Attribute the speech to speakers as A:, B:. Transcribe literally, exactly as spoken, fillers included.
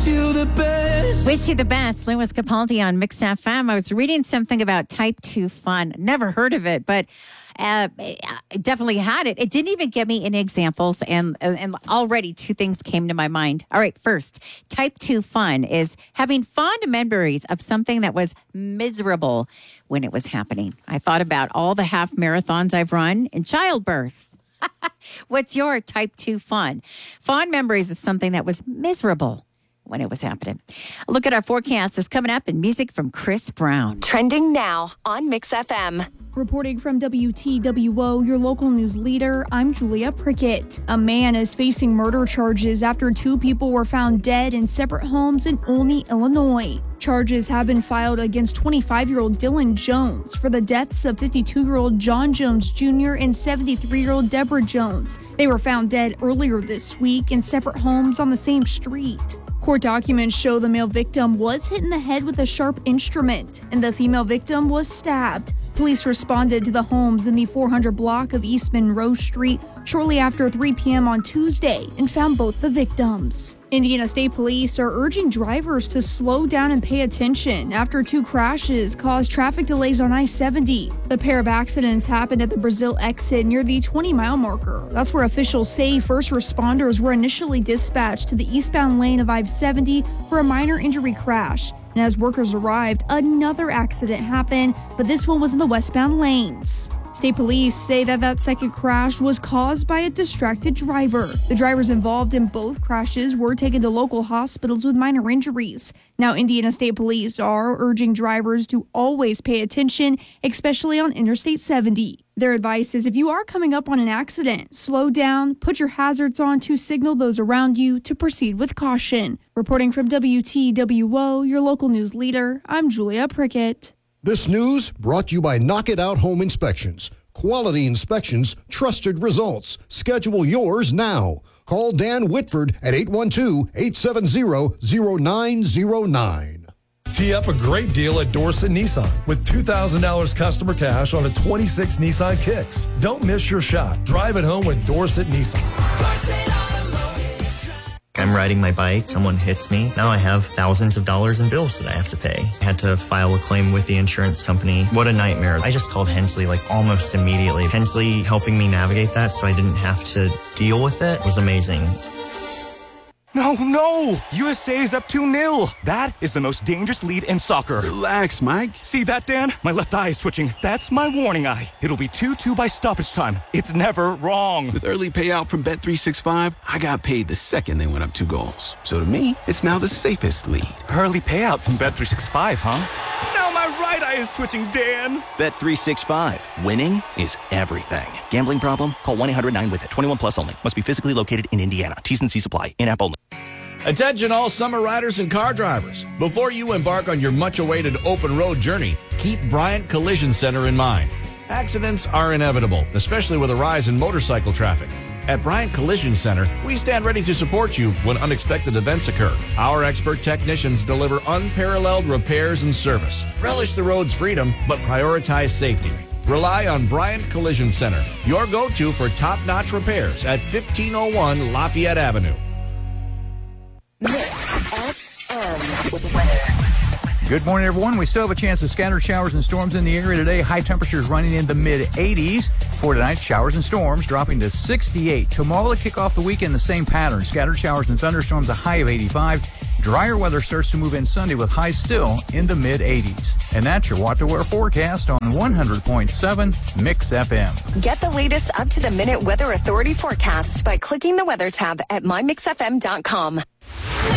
A: wish you the best.
B: Wish you the best. Louis Capaldi on Mix F M. I was reading something about type two fun. Never heard of it, but uh, I definitely had it. It didn't even give me any examples, and, and already two things came to my mind. All right, first, type two fun is having fond memories of something that was miserable when it was happening. I thought about all the half marathons I've run in childbirth. What's your type two fun? Fond memories of something that was miserable when it was happening. A look at our forecast is coming up, and music from Chris Brown.
C: Trending now on Mix F M.
D: Reporting from W T W O, your local news leader, I'm Julia Prickett. A man is facing murder charges after two people were found dead in separate homes in Olney, Illinois. Charges have been filed against twenty-five-year-old Dylan Jones for the deaths of fifty-two-year-old John Jones Junior and seventy-three-year-old Deborah Jones. They were found dead earlier this week in separate homes on the same street. Court documents show the male victim was hit in the head with a sharp instrument, and the female victim was stabbed. Police responded to the homes in the four hundred block of East Monroe Street shortly after three p.m. on Tuesday and found both the victims. Indiana State Police are urging drivers to slow down and pay attention after two crashes caused traffic delays on I seventy. The pair of accidents happened at the Brazil exit near the twenty-mile marker. That's where officials say first responders were initially dispatched to the eastbound lane of I seventy for a minor injury crash. And as workers arrived, another accident happened, but this one was in the westbound lanes. State police say that that second crash was caused by a distracted driver. The drivers involved in both crashes were taken to local hospitals with minor injuries. Now, Indiana State Police are urging drivers to always pay attention, especially on Interstate seventy. Their advice is if you are coming up on an accident, slow down, put your hazards on to signal those around you to proceed with caution. Reporting from W T W O, your local news leader, I'm Julia Prickett.
E: This news brought to you by Knock It Out Home Inspections. Quality inspections, trusted results. Schedule yours now. Call Dan Whitford at eight one two, eight seven zero, zero nine zero nine.
F: Tee up a great deal at Dorset Nissan with two thousand dollars customer cash on a twenty-six Nissan Kicks. Don't miss your shot. Drive it home with Dorset Nissan.
G: I'm riding my bike, someone hits me. Now I have thousands of dollars in bills that I have to pay. I had to file a claim with the insurance company. What a nightmare. I just called Hensley like almost immediately. Hensley helping me navigate that so I didn't have to deal with it was amazing.
H: No, no! U S A is up two nil. That is the most dangerous lead in soccer.
I: Relax, Mike.
H: See that, Dan? My left eye is twitching. That's my warning eye. It'll be two two by stoppage time. It's never wrong.
I: With early payout from Bet three sixty-five, I got paid the second they went up two goals. So to me, it's now the safest lead.
H: Early payout from Bet three sixty-five, huh? Now my right eye is twitching, Dan.
J: Bet three sixty-five. Winning is everything. Gambling problem? Call one eight hundred nine with it. twenty-one plus only. Must be physically located in Indiana. T's and C's apply. In-app only.
K: Attention all summer riders and car drivers. Before you embark on your much-awaited open road journey, keep Bryant Collision Center in mind. Accidents are inevitable, especially with a rise in motorcycle traffic. At Bryant Collision Center, we stand ready to support you when unexpected events occur. Our expert technicians deliver unparalleled repairs and service. Relish the road's freedom, but prioritize safety. Rely on Bryant Collision Center, your go-to for top-notch repairs at fifteen oh one Lafayette Avenue.
L: Good morning, everyone. We still have a chance of scattered showers and storms in the area today. High temperatures running in the mid eighties. For tonight, showers and storms dropping to sixty-eight. Tomorrow to kick off the weekend, the same pattern. Scattered showers and thunderstorms, a high of eighty-five. Drier weather starts to move in Sunday with highs still in the mid eighties. And that's your What to Wear forecast on one hundred point seven Mix F M.
C: Get the latest up-to-the-minute Weather Authority forecast by clicking the weather tab at my mix f m dot com.